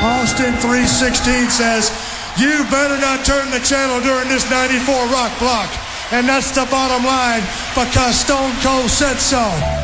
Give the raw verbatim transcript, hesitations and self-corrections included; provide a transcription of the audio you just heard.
Austin three sixteen says, you better not turn the channel during this ninety-four rock block. And that's the bottom line, because Stone Cold said so.